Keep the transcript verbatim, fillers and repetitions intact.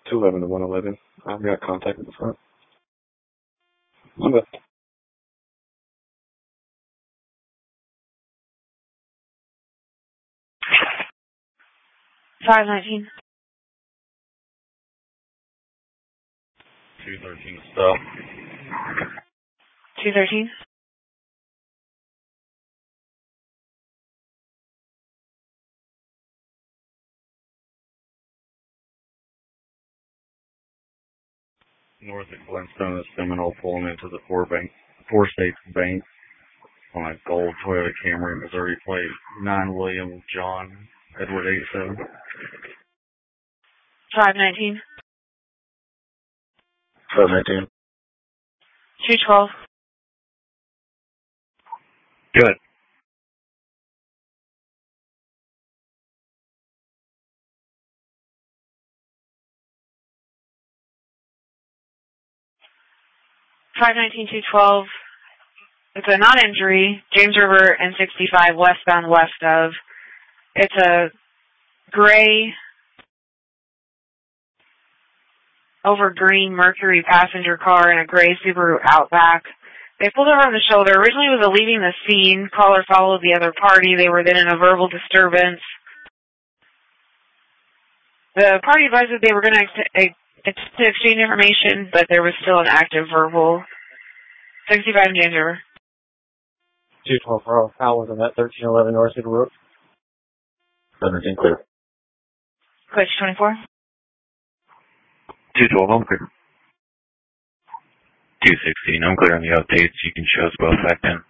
two eleven to one eleven. I've got contact at the front. I'm good. five nineteen. two thirteen stop. two thirteen. North of Flintstone at Seminole, pulling into the four bank, four states bank on a gold Toyota Camry, Missouri plate, nine William John Edward eight seven. five nineteen. five nineteen. two twelve. Good. five nineteen, two twelve. It's a non-injury, James River and sixty-five westbound west of. It's a gray over green Mercury passenger car and a gray Subaru Outback. They pulled over on the shoulder. Originally it was a leaving the scene. Caller followed the other party. They were then in a verbal disturbance. The party advised that they were going to ex- ex- exchange information, but there was still an active verbal. sixty-five James River. two twelve for Al was on that thirteen eleven North City Road. seventeen clear. Clear to twenty-four. two twelve, I'm clear. two sixteen, I'm clear on the updates. You can show us both back then.